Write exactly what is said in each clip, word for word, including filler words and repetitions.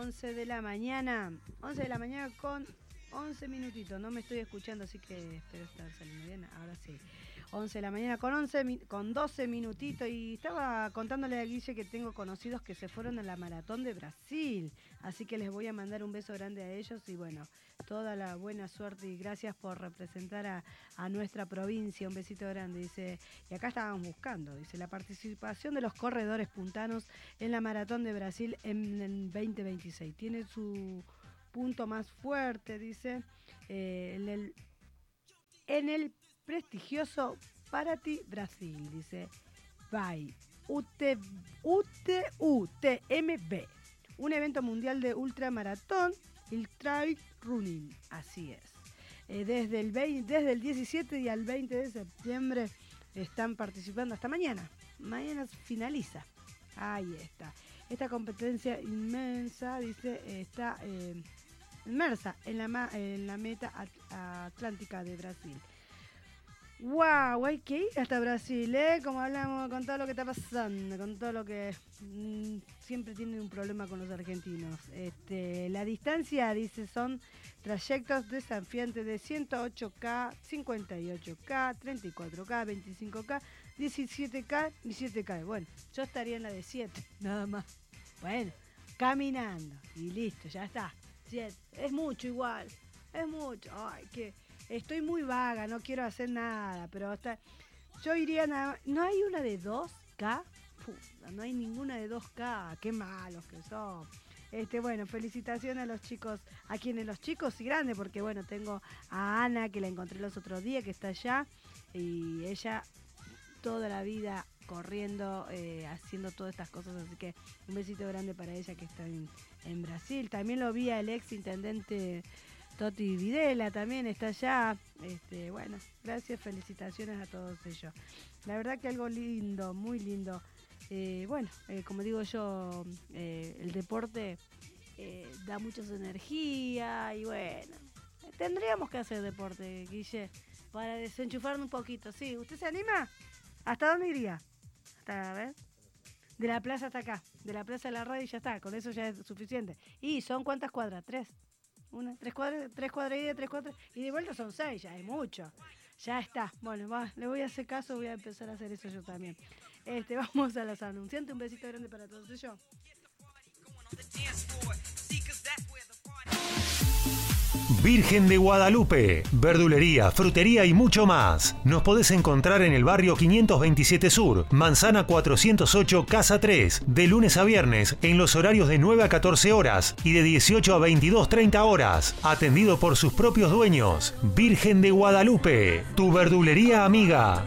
once de la mañana. once de la mañana con once minutitos. No me estoy escuchando, así que espero estar saliendo bien. Ahora sí. once de la mañana con once, con doce minutitos. Y estaba contándole a Guille que tengo conocidos que se fueron a la maratón de Brasil. Así que les voy a mandar un beso grande a ellos. Y bueno, toda la buena suerte y gracias por representar a, a nuestra provincia. Un besito grande. Dice, y acá estábamos buscando, dice, la participación de los corredores puntanos en la maratón de Brasil en el veinte veintiséis. Tiene su punto más fuerte, dice, eh, en, el, en el prestigioso Paraty Brasil, dice, by U T M B, un evento mundial de ultramaratón, el trail running, así es. Eh, desde, el veinte, desde el diecisiete y al veinte de septiembre están participando hasta mañana. Mañana finaliza. Ahí está. Esta competencia inmensa, dice, está eh, inmersa en la, ma- en la meta at- atlántica de Brasil. ¡Wow! Hay que ir hasta Brasil, ¿eh? Como hablamos, con todo lo que está pasando, con todo lo que mmm, siempre tienen un problema con los argentinos. Este, la distancia, dice, son trayectos desafiantes de ciento ocho kilómetros, cincuenta y ocho kilómetros, treinta y cuatro kilómetros, veinticinco kilómetros, diecisiete kilómetros y siete kilómetros. Bueno, yo estaría en la de siete, nada más. Bueno, caminando y listo, ya está. siete. Es mucho igual, es mucho. Ay, que... Estoy muy vaga, no quiero hacer nada, pero hasta yo iría nada más. ¿No hay una de dos K? Puta, no hay ninguna de dos K, qué malos que son. Este, bueno, felicitaciones a los chicos, a quienes los chicos y grandes, porque bueno, tengo a Ana, que la encontré los otros días, que está allá, y ella toda la vida corriendo, eh, haciendo todas estas cosas, así que un besito grande para ella que está en, en Brasil. También lo vi al ex intendente Toti Videla, también está allá. Este, bueno, gracias, felicitaciones a todos ellos. La verdad que algo lindo, muy lindo. Eh, bueno, eh, como digo yo, eh, el deporte eh, da mucha energía y bueno, tendríamos que hacer deporte, Guille, para desenchufarnos un poquito. Sí, ¿usted se anima? ¿Hasta dónde iría? Hasta, a ver, de la plaza hasta acá, de la plaza de la radio y ya está, con eso ya es suficiente. ¿Y son cuántas cuadras? ¿Tres? Una, tres cuadras, tres cuadras y de tres cuadras y de vuelta son seis, ya es mucho. Ya está. Bueno, va, le voy a hacer caso, voy a empezar a hacer eso yo también. Este, vamos a los anunciantes, un besito grande para todos ellos. Virgen de Guadalupe, verdulería, frutería y mucho más. Nos podés encontrar en el barrio quinientos veintisiete Sur, Manzana cuatrocientos ocho, Casa tres, de lunes a viernes en los horarios de nueve a catorce horas y de dieciocho a veintidós treinta horas. Atendido por sus propios dueños. Virgen de Guadalupe, tu verdulería amiga.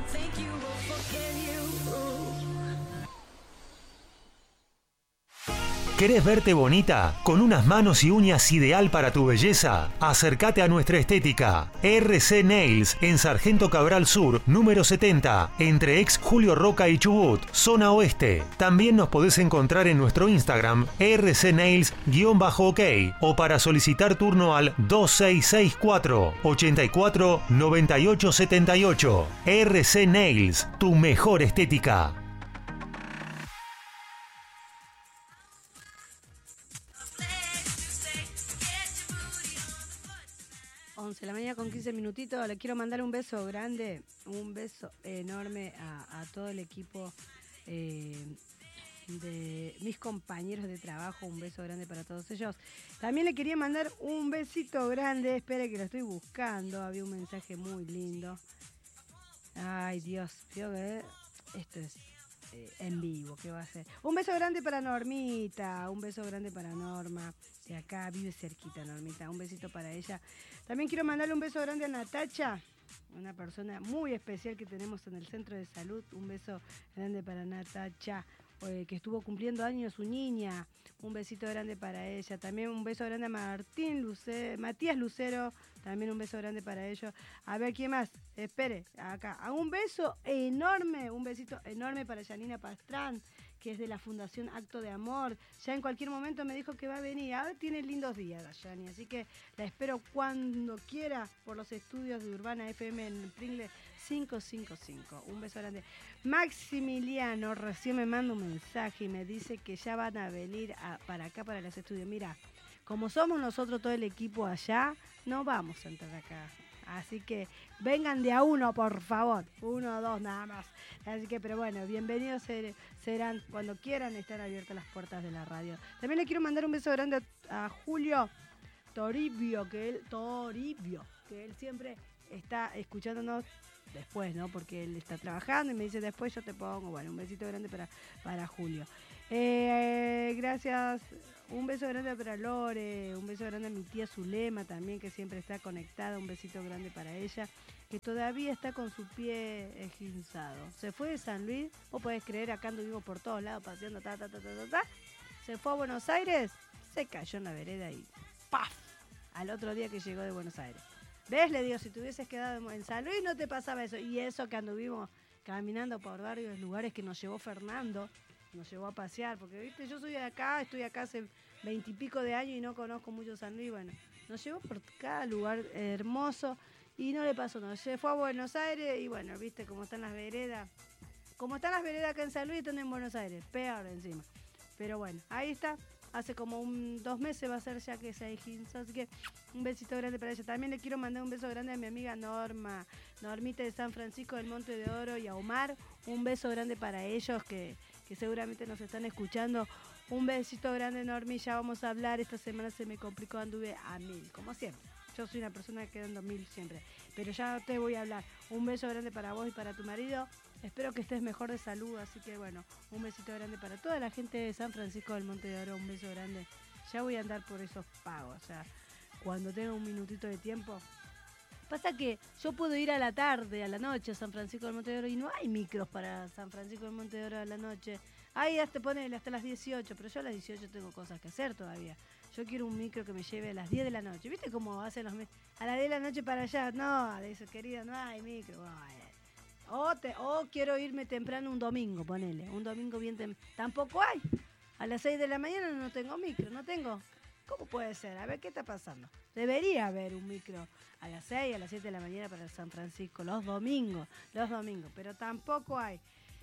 ¿Querés verte bonita? ¿Con unas manos y uñas ideal para tu belleza? Acércate a nuestra estética. R C Nails, en Sargento Cabral Sur, número setenta, entre ex Julio Roca y Chubut, zona oeste. También nos podés encontrar en nuestro Instagram, R C Nails-OK, o para solicitar turno al dos seis seis cuatro, ochenta y cuatro, noventa y ocho setenta y ocho. R C Nails, tu mejor estética. once de la mañana con quince minutitos. Le quiero mandar un beso grande, un beso enorme a, a todo el equipo eh, de mis compañeros de trabajo. Un beso grande para todos ellos. También le quería mandar un besito grande. Espere que lo estoy buscando. Había un mensaje muy lindo. Ay, Dios. Creo que esto es eh, en vivo. ¿Qué va a ser? Un beso grande para Normita. Un beso grande para Norma. De acá vive cerquita, Normita. Un besito para ella. También quiero mandarle un beso grande a Natacha, una persona muy especial que tenemos en el centro de salud. Un beso grande para Natacha, eh, que estuvo cumpliendo años su niña. Un besito grande para ella. También un beso grande a Martín Lucero, Matías Lucero. También un beso grande para ellos. A ver, ¿quién más? Espere, acá. Un beso enorme, un besito enorme para Yanina Pastrán, que es de la Fundación Acto de Amor. Ya en cualquier momento me dijo que va a venir. Ahora tiene lindos días, Dayani, así que la espero cuando quiera por los estudios de Urbana F M en Pringles cinco cinco cinco. Un beso grande. Maximiliano recién me manda un mensaje y me dice que ya van a venir a, para acá, para los estudios. Mira, como somos nosotros todo el equipo allá, no vamos a entrar acá. Así que vengan de a uno, por favor. Uno o dos nada más. Así que, pero bueno, bienvenidos ser, serán cuando quieran. Están abiertas las puertas de la radio. También le quiero mandar un beso grande a, a Julio Toribio, que él, Toribio, que él siempre está escuchándonos después, ¿no? Porque él está trabajando y me dice después yo te pongo. Bueno, un besito grande para, para Julio. Eh, gracias. Un beso grande para Lore, un beso grande a mi tía Zulema también, que siempre está conectada, un besito grande para ella, que todavía está con su pie esguinzado. Se fue de San Luis, vos podés creer, acá anduvimos por todos lados paseando, ta, ta, ta, ta, ta, ta. Se fue a Buenos Aires, se cayó en la vereda y ¡paf! Al otro día que llegó de Buenos Aires. ¿Ves? Le digo, si te hubieses quedado en San Luis no te pasaba eso. Y eso que anduvimos caminando por varios lugares que nos llevó Fernando, nos llevó a pasear, porque viste, yo soy de acá, estoy acá hace veintipico de años y no conozco mucho San Luis. Bueno, nos llevó por cada lugar hermoso y no le pasó nada. Se fue a Buenos Aires y bueno, viste cómo están las veredas. Como están las veredas acá en San Luis, están en Buenos Aires, peor encima. Pero bueno, ahí está. Hace como un, dos meses va a ser ya que se esguinzó, así que un besito grande para ella. También le quiero mandar un beso grande a mi amiga Norma, Normita de San Francisco del Monte de Oro, y a Omar. Un beso grande para ellos que, que seguramente nos están escuchando. Un besito grande, Normi, ya vamos a hablar. Esta semana se me complicó, anduve a mil, como siempre. Yo soy una persona que ando mil siempre, pero ya te voy a hablar. Un beso grande para vos y para tu marido. Espero que estés mejor de salud, así que bueno, un besito grande para toda la gente de San Francisco del Monte de Oro, un beso grande. Ya voy a andar por esos pagos, o sea, cuando tenga un minutito de tiempo. Pasa que yo puedo ir a la tarde, a la noche a San Francisco del Monte de Oro y no hay micros para San Francisco del Monte de Oro a la noche. Ahí hasta ponele hasta las dieciocho, pero yo a las dieciocho tengo cosas que hacer todavía. Yo quiero un micro que me lleve a las diez de la noche. ¿Viste cómo hacen los micros? A las diez de la noche para allá. No, le dice, querida, no hay micro. Ay, O, te, o quiero irme temprano un domingo, ponele. Un domingo bien temprano. Tampoco hay. A las seis de la mañana no tengo micro, no tengo. ¿Cómo puede ser? A ver, ¿qué está pasando? Debería haber un micro a las seis, a las siete de la mañana para San Francisco. Los domingos, los domingos. Pero tampoco hay.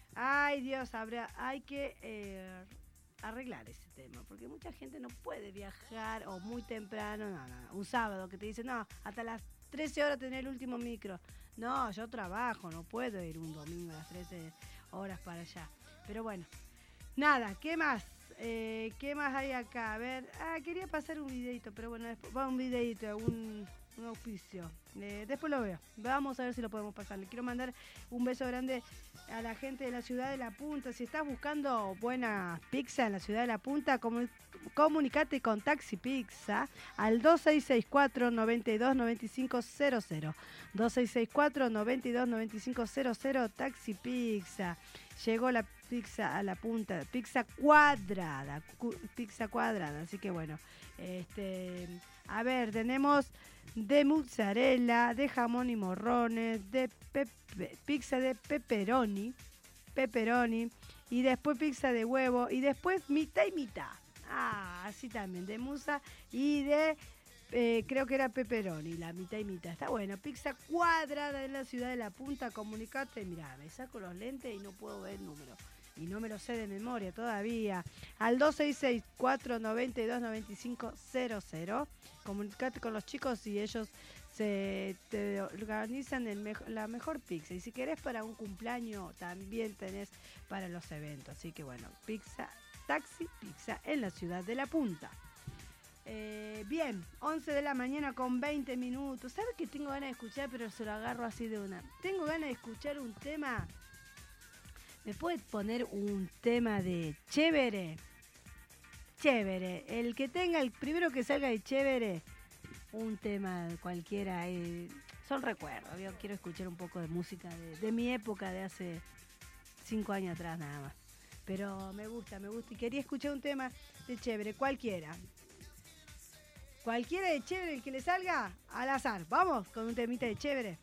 Ay, Dios, habrá, hay que eh, arreglar ese tema. Porque mucha gente no puede viajar o muy temprano. No, no, un sábado que te dicen, no, hasta las trece horas tener el último micro. No, yo trabajo, no puedo ir un domingo a las trece horas para allá. Pero bueno, nada, ¿qué más? Eh, ¿Qué más hay acá? A ver, ah, quería pasar un videito, pero bueno, después, va un videito, un, un auspicio. Eh, después lo veo. Vamos a ver si lo podemos pasar. Le quiero mandar un beso grande a la gente de la ciudad de La Punta. Si estás buscando buena pizza en la ciudad de La Punta, comu- comunicate con Taxi Pizza al dos seis seis cuatro, nueve dos nueve cinco cero cero. dos seis seis cuatro, nueve dos nueve cinco cero cero, Taxi Pizza. Llegó la pizza a La Punta, pizza cuadrada, cu- pizza cuadrada, así que bueno, este, a ver, tenemos de mozzarella, de jamón y morrones, de pepe, pizza de pepperoni, pepperoni, y después pizza de huevo, y después mitad y mitad, ah, así también, de musa y de... Eh, creo que era pepperoni, la mitad y mitad. Está bueno, pizza cuadrada en la ciudad de La Punta. Comunicate, mirá, me saco los lentes y no puedo ver el número. Y no me lo sé de memoria todavía. Al dos seis seis cuatro, nueve dos nueve cinco cero cero. Comunicate con los chicos y ellos se te organizan el mejo, la mejor pizza. Y si querés para un cumpleaños, también tenés para los eventos. Así que bueno, pizza, Taxi Pizza en la ciudad de La Punta. Eh, bien, once de la mañana con veinte minutos. ¿Sabes que tengo ganas de escuchar? Pero se lo agarro así de una. Tengo ganas de escuchar un tema. ¿Me puedes poner un tema de Chévere? Chévere. El que tenga, el primero que salga de Chévere, un tema cualquiera. Eh, son recuerdos. Yo quiero escuchar un poco de música de, de mi época, de hace cinco años atrás nada más. Pero me gusta, me gusta. Y quería escuchar un tema de Chévere, cualquiera. Cualquiera de Chévere, el que le salga, al azar. Vamos con un temita de Chévere.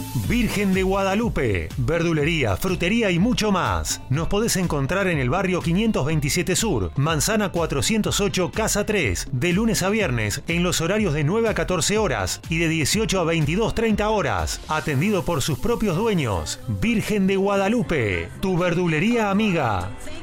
Virgen de Guadalupe, verdulería, frutería y mucho más. Nos podés encontrar en el barrio quinientos veintisiete Sur, Manzana cuatrocientos ocho, Casa tres, de lunes a viernes en los horarios de nueve a catorce horas y de dieciocho a veintidós treinta horas. Atendido por sus propios dueños. Virgen de Guadalupe, tu verdulería amiga.